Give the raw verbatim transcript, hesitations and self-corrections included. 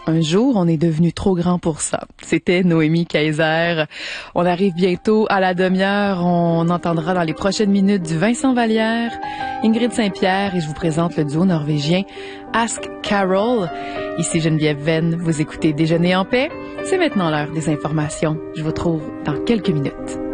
Un jour, on est devenu trop grand pour ça. C'était Noémie Kaiser. On arrive bientôt à la demi-heure. On entendra dans les prochaines minutes du Vincent Vallière, Ingrid Saint-Pierre et je vous présente le duo norvégien Ask Carol. Ici Geneviève Venn, vous écoutez Déjeuner en paix. C'est maintenant l'heure des informations. Je vous retrouve dans quelques minutes.